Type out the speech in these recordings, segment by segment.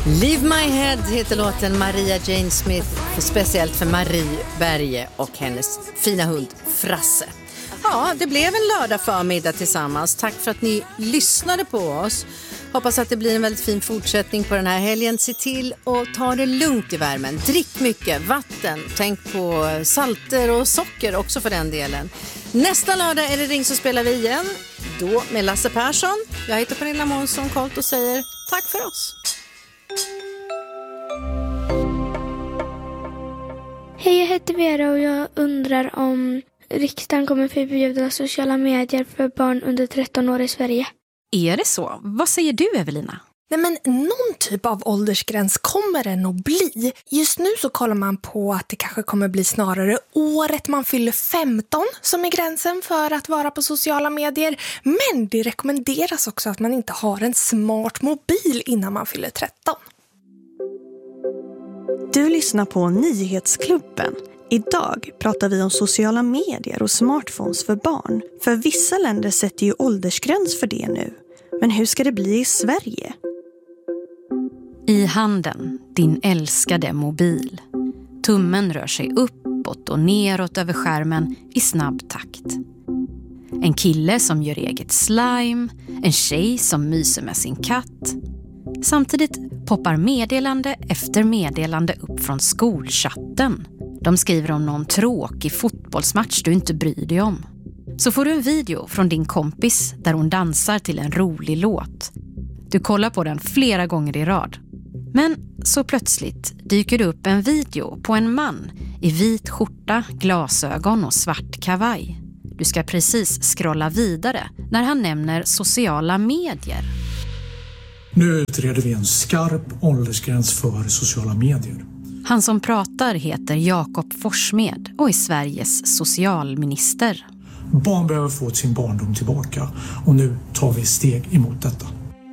Leave My Head heter låten, Maria Jane Smith, speciellt för Marie Berge och hennes fina hund Frasse. Ja, det blev en lördag förmiddag tillsammans. Tack för att ni lyssnade på oss. Hoppas att det blir en väldigt fin fortsättning på den här helgen. Se till att ta det lugnt i värmen. Drick mycket vatten. Tänk på salter och socker också för den delen. Nästa lördag är det Ring så spelar vi igen. Då med Lasse Persson. Jag heter Pernilla Månsson Kolt och säger tack för oss. Hej, jag heter Vera och jag undrar om riksdagen kommer förbjuda sociala medier för barn under 13 år i Sverige. Är det så? Vad säger du, Evelina? Nej, men någon typ av åldersgräns kommer den att bli. Just nu så kollar man på att det kanske kommer bli snarare året man fyller 15 som är gränsen för att vara på sociala medier. Men det rekommenderas också att man inte har en smart mobil innan man fyller 13. Du lyssnar på Nyhetsklubben. Idag pratar vi om sociala medier och smartphones för barn. För vissa länder sätter ju åldersgräns för det nu. Men hur ska det bli i Sverige? I handen, din älskade mobil. Tummen rör sig uppåt och neråt över skärmen i snabb takt. En kille som gör eget slime, en tjej som myser med sin katt. Samtidigt poppar meddelande efter meddelande upp från skolchatten. De skriver om någon tråkig fotbollsmatch du inte bryr dig om. Så får du en video från din kompis där hon dansar till en rolig låt. Du kollar på den flera gånger i rad. Men så plötsligt dyker det upp en video på en man i vit skjorta, glasögon och svart kavaj. Du ska precis scrolla vidare när han nämner sociala medier. Nu utreder vi en skarp åldersgräns för sociala medier. Han som pratar heter Jakob Forssmed och är Sveriges socialminister. Barn behöver få sin barndom tillbaka och nu tar vi steg emot detta.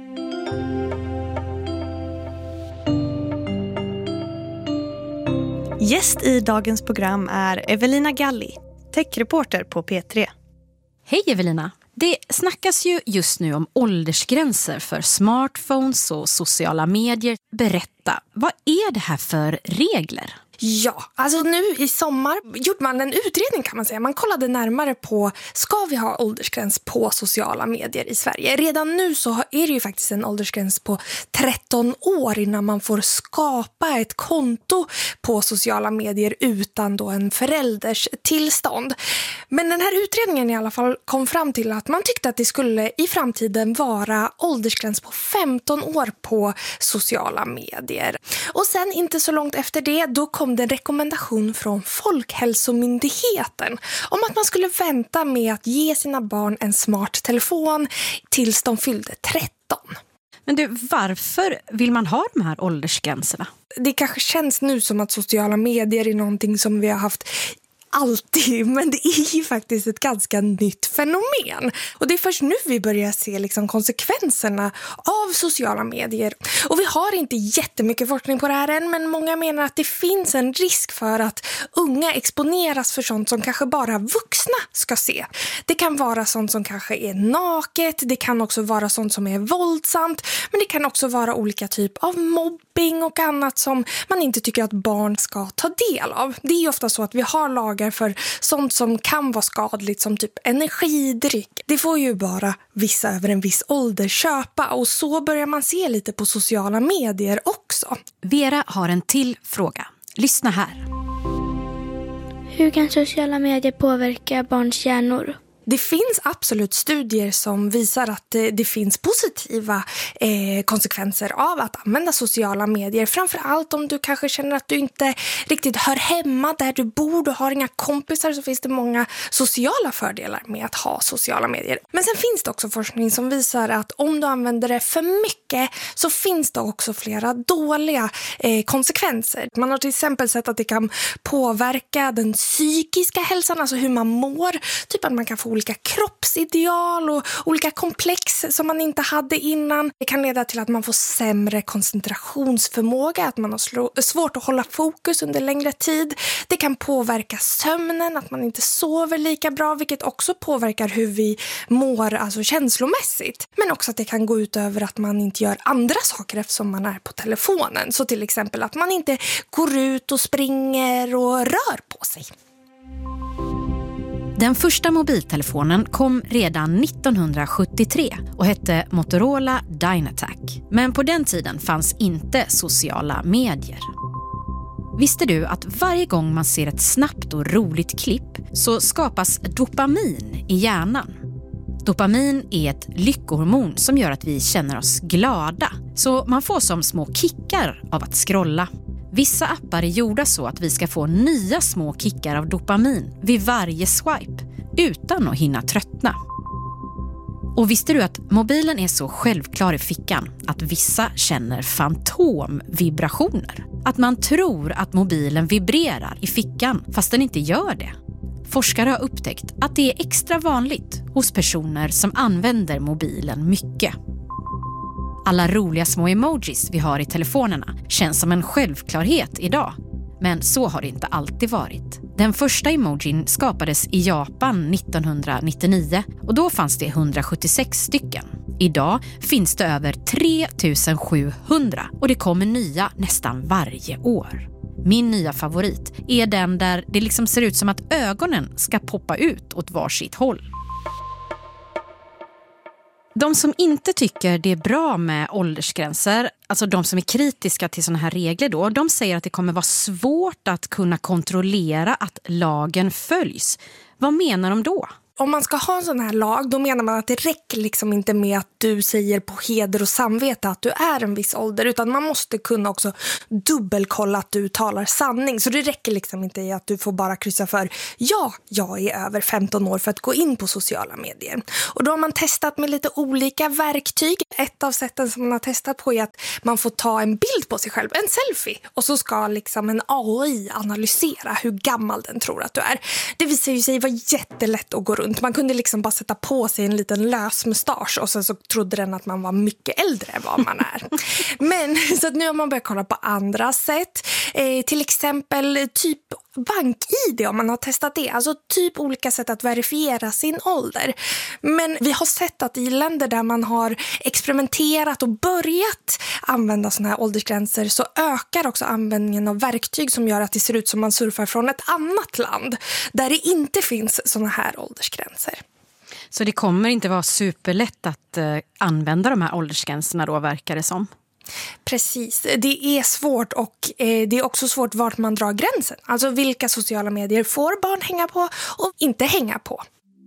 Gäst i dagens program är Evelina Galli, techreporter på P3. Hej Evelina! Det snackas ju just nu om åldersgränser för smartphones och sociala medier. Berätta, vad är det här för regler? Ja, alltså nu i sommar gjorde man en utredning kan man säga. Man kollade närmare på, ska vi ha åldersgräns på sociala medier i Sverige? Redan nu så är det ju faktiskt en åldersgräns på 13 år innan man får skapa ett konto på sociala medier utan då en förälders tillstånd. Men den här utredningen i alla fall kom fram till att man tyckte att det skulle i framtiden vara åldersgräns på 15 år på sociala medier. Och sen inte så långt efter det, då kom det en rekommendation från Folkhälsomyndigheten om att man skulle vänta med att ge sina barn en smart telefon tills de fyllde 13. Men du, varför vill man ha de här åldersgränserna? Det kanske känns nu som att sociala medier är någonting som vi har haft alltid, men det är ju faktiskt ett ganska nytt fenomen. Och det är först nu vi börjar se liksom konsekvenserna av sociala medier. Och vi har inte jättemycket forskning på det här än, men många menar att det finns en risk för att unga exponeras för sånt som kanske bara vuxna ska se. Det kan vara sånt som kanske är naket, det kan också vara sånt som är våldsamt, men det kan också vara olika typ av mobbing och annat som man inte tycker att barn ska ta del av. Det är ju ofta så att vi har lagar för sånt som kan vara skadligt som typ energidryck. Det får ju bara vissa över en viss ålder köpa och så börjar man se lite på sociala medier också. Vera har en till fråga. Lyssna här. Hur kan sociala medier påverka barns hjärnor? Det finns absolut studier som visar att det finns positiva konsekvenser av att använda sociala medier. Framförallt om du kanske känner att du inte riktigt hör hemma där du bor, du har inga kompisar, så finns det många sociala fördelar med att ha sociala medier. Men sen finns det också forskning som visar att om du använder det för mycket så finns det också flera dåliga konsekvenser. Man har till exempel sett att det kan påverka den psykiska hälsan, alltså hur man mår. Typ att man kan få olika kroppsideal och olika komplex som man inte hade innan. Det kan leda till att man får sämre koncentrationsförmåga, att man har svårt att hålla fokus under längre tid. Det kan påverka sömnen, att man inte sover lika bra, vilket också påverkar hur vi mår, alltså känslomässigt. Men också att det kan gå ut över att man inte gör andra saker eftersom man är på telefonen. Så till exempel att man inte går ut och springer och rör på sig. Den första mobiltelefonen kom redan 1973 och hette Motorola Dynatac. Men på den tiden fanns inte sociala medier. Visste du att varje gång man ser ett snabbt och roligt klipp så skapas dopamin i hjärnan? Dopamin är ett lyckohormon som gör att vi känner oss glada. Så man får som små kickar av att scrolla. Vissa appar är gjorda så att vi ska få nya små kickar av dopamin vid varje swipe utan att hinna tröttna. Och visste du att mobilen är så självklar i fickan att vissa känner fantomvibrationer? Att man tror att mobilen vibrerar i fickan fast den inte gör det. Forskare har upptäckt att det är extra vanligt hos personer som använder mobilen mycket. Alla roliga små emojis vi har i telefonerna känns som en självklarhet idag. Men så har det inte alltid varit. Den första emojin skapades i Japan 1999 och då fanns det 176 stycken. Idag finns det över 3700 och det kommer nya nästan varje år. Min nya favorit är den där det liksom ser ut som att ögonen ska poppa ut åt varsitt håll. De som inte tycker det är bra med åldersgränser, alltså de som är kritiska till såna här regler då, de säger att det kommer vara svårt att kunna kontrollera att lagen följs. Vad menar de då? Om man ska ha en sån här lag, då menar man att det räcker liksom inte med att du säger på heder och samvete att du är en viss ålder, utan man måste kunna också dubbelkolla att du talar sanning. Så det räcker liksom inte i att du får bara kryssa för ja, jag är över 15 år för att gå in på sociala medier. Och då har man testat med lite olika verktyg. Ett av sätten som man har testat på är att man får ta en bild på sig själv, en selfie, och så ska liksom en AI analysera hur gammal den tror att du är. Det visar ju sig vara jättelätt att gå runt. Man kunde liksom bara sätta på sig en liten lös mustasch och sen så trodde den att man var mycket äldre än vad man är. Men så att nu har man börjat kolla på andra sätt. Till exempel typ bank-ID om man har testat det. Alltså typ olika sätt att verifiera sin ålder. Men vi har sett att i länder där man har experimenterat och börjat använda såna här åldersgränser så ökar också användningen av verktyg som gör att det ser ut som man surfar från ett annat land där det inte finns såna här åldersgränser. Så det kommer inte vara superlätt att använda de här åldersgränserna då, verkar det som? Precis, det är svårt och det är också svårt vart man drar gränsen. Alltså vilka sociala medier får barn hänga på och inte hänga på.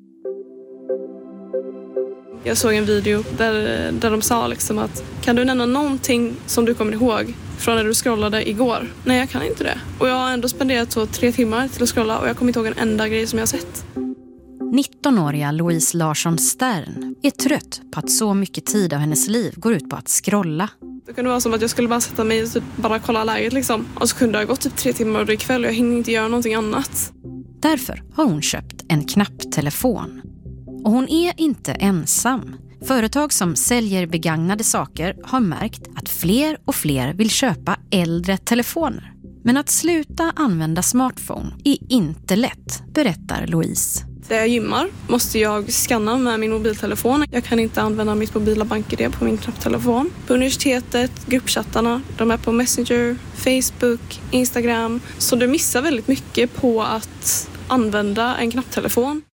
Jag såg en video där de sa liksom att kan du nämna någonting som du kommer ihåg från när du scrollade igår? Nej, jag kan inte det. Och jag har ändå spenderat 3 timmar till att scrolla och jag kommer inte ihåg en enda grej som jag har sett. 19-åriga Louise Larsson Stern är trött på att så mycket tid av hennes liv går ut på att scrolla. Det kunde vara som att jag skulle bara sätta mig och typ bara kolla läget liksom. Och så kunde det ha gått typ 3 timmar och ikväll och jag hinner inte göra någonting annat. Därför har hon köpt en knapptelefon. Och hon är inte ensam. Företag som säljer begagnade saker har märkt att fler och fler vill köpa äldre telefoner. Men att sluta använda smartphone är inte lätt, berättar Louise. När jag gymmar måste jag scanna med min mobiltelefon. Jag kan inte använda mitt mobila bank-ID på min knapptelefon. På universitetet, gruppchattarna, de är på Messenger, Facebook, Instagram. Så du missar väldigt mycket på att använda en knapptelefon.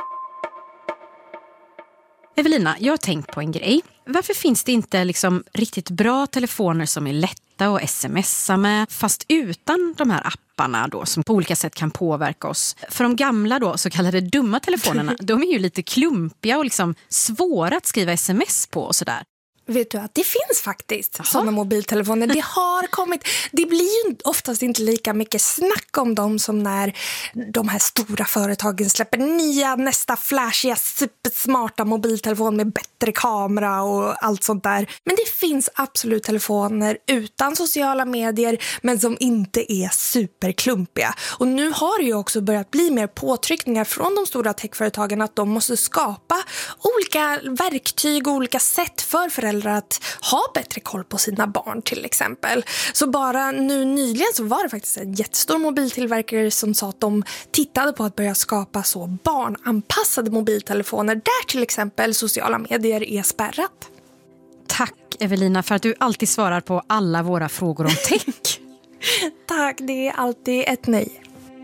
Evelina, jag har tänkt på en grej. Varför finns det inte liksom riktigt bra telefoner som är lätta att smsa med, fast utan de här apparna då som på olika sätt kan påverka oss? För de gamla då, så kallade dumma telefonerna, de är ju lite klumpiga och liksom svåra att skriva sms på och sådär. vet du att det finns faktiskt sådana mobiltelefoner. Det har kommit. Det blir ju oftast inte lika mycket snack om dem som när de här stora företagen släpper nya, nästa flashiga, supersmarta mobiltelefon med bättre kamera och allt sånt där. Men det finns absolut telefoner utan sociala medier men som inte är superklumpiga. Och nu har det ju också börjat bli mer påtryckningar från de stora techföretagen att de måste skapa olika verktyg och olika sätt för föräldrar att ha bättre koll på sina barn till exempel. Så bara nu nyligen så var det faktiskt en jättestor mobiltillverkare som sa att de tittade på att börja skapa så barnanpassade mobiltelefoner där till exempel sociala medier är spärrat. Tack Evelina för att du alltid svarar på alla våra frågor om tech. Tack, det är alltid ett nöje.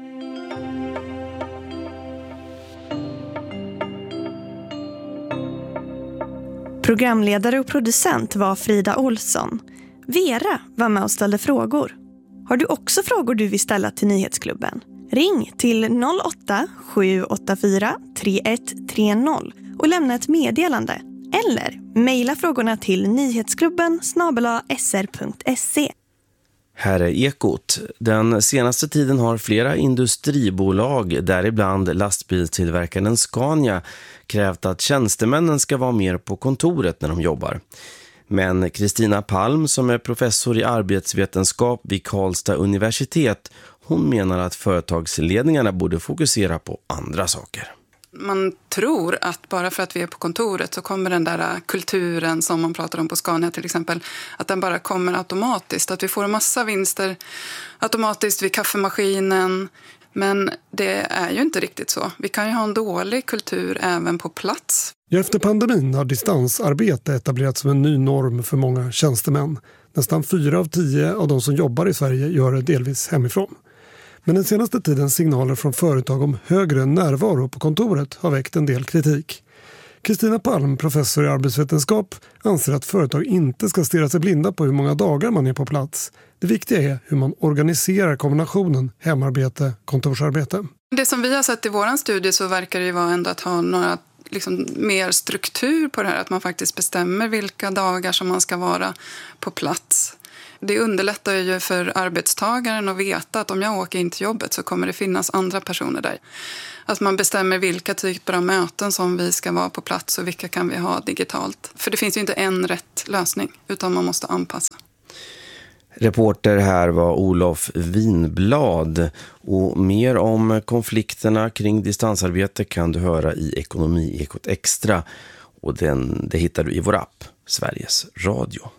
Programledare och producent var Frida Olsson. Vera var med och ställde frågor. Har du också frågor du vill ställa till Nyhetsklubben? Ring till 08-784 3130 och lämna ett meddelande. Eller mejla frågorna till nyhetsklubben@sr.se. Här är Ekot. Den senaste tiden har flera industribolag, däribland lastbilstillverkaren Scania, krävt att tjänstemännen ska vara mer på kontoret när de jobbar. Men Kristina Palm, som är professor i arbetsvetenskap vid Karlstad universitet, hon menar att företagsledningarna borde fokusera på andra saker. Man tror att bara för att vi är på kontoret så kommer den där kulturen som man pratar om på Scania till exempel, att den bara kommer automatiskt. Att vi får en massa vinster automatiskt vid kaffemaskinen. Men det är ju inte riktigt så. Vi kan ju ha en dålig kultur även på plats. Efter pandemin har distansarbete etablerats som en ny norm för många tjänstemän. Nästan 4 av 10 av de som jobbar i Sverige gör det delvis hemifrån. Men den senaste tidens signaler från företag om högre närvaro på kontoret har väckt en del kritik. Kristina Palm, professor i arbetsvetenskap, anser att företag inte ska stirra sig blinda på hur många dagar man är på plats. Det viktiga är hur man organiserar kombinationen hemarbete, kontorsarbete. Det som vi har sett i våran studie så verkar det ju vara ändå att ha några mer struktur på det här. Att man faktiskt bestämmer vilka dagar som man ska vara på plats. Det underlättar ju för arbetstagaren att veta att om jag åker in till jobbet så kommer det finnas andra personer där. Att man bestämmer vilka typer av möten som vi ska vara på plats och vilka kan vi ha digitalt. För det finns ju inte en rätt lösning utan man måste anpassa. Reporter här var Olof Winblad och mer om konflikterna kring distansarbete kan du höra i Ekonomi-ekot Extra och det hittar du i vår app Sveriges Radio.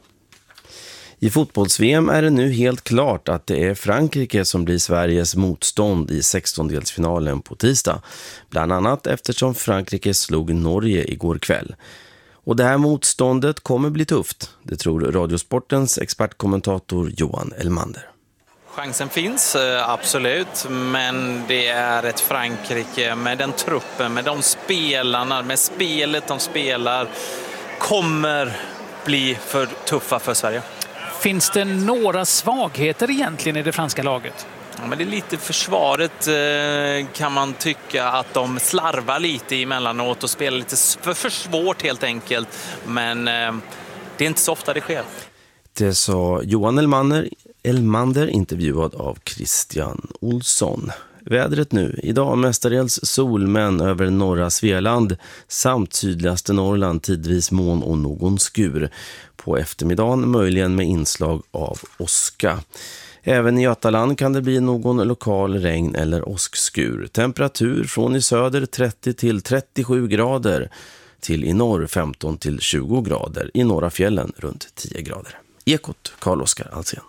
I fotbolls-VM är det nu helt klart att det är Frankrike som blir Sveriges motstånd i 16-delsfinalen på tisdag. Bland annat eftersom Frankrike slog Norge igår kväll. Och det här motståndet kommer bli tufft, det tror Radiosportens expertkommentator Johan Elmander. Chansen finns, absolut, men det är ett Frankrike med den truppen, med de spelarna, med spelet de spelar, kommer bli för tuffa för Sverige. Finns det några svagheter egentligen i det franska laget? Ja, men det är lite försvaret kan man tycka att de slarvar lite emellanåt och spelar lite för svårt helt enkelt. Men det är inte så ofta det sker. Det sa Johan Elmander intervjuad av Christian Olsson. Vädret nu. Idag mestadels sol men över norra Svealand samt sydligaste Norrland tidvis moln och någon skur. På eftermiddagen möjligen med inslag av åska. Även i Götaland kan det bli någon lokal regn- eller åskskur. Temperatur från i söder 30 till 37 grader. Till i norr 15 till 20 grader. I norra fjällen runt 10 grader. Ekot, Carl-Oskar Alsen.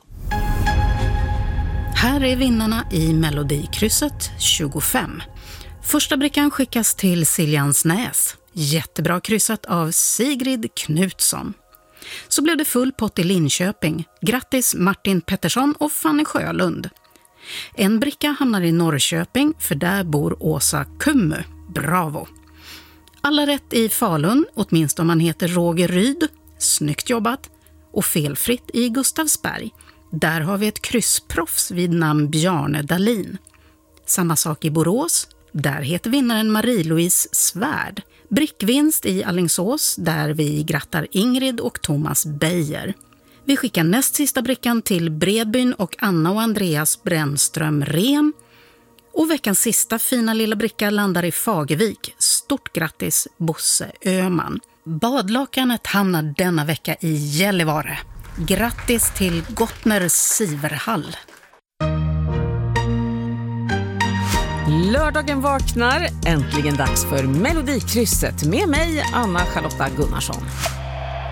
Här är vinnarna i Melodikrysset 25. Första brickan skickas till Siljansnäs. Jättebra kryssat av Sigrid Knutsson. Så blev det full pott i Linköping. Grattis Martin Pettersson och Fanny Sjölund. En bricka hamnar i Norrköping för där bor Åsa Kummu. Bravo! Alla rätt i Falun, åtminstone om man heter Roger Ryd. Snyggt jobbat. Och felfritt i Gustavsberg. Där har vi ett kryssproffs vid namn Bjarne Dahlin. Samma sak i Borås. Där heter vinnaren Marie-Louise Svärd. Brickvinst i Alingsås där vi grattar Ingrid och Thomas Beijer. Vi skickar näst sista brickan till Bredbyn och Anna och Andreas Brännström Ren. Och veckans sista fina lilla bricka landar i Fagervik. Stort grattis Bosse Öman. Badlakanet hamnar denna vecka i Gällivare. Grattis till Gottner Siverhall. Lördagen vaknar, äntligen dags för Melodikrysset med mig, Anna Charlotta Gunnarsson.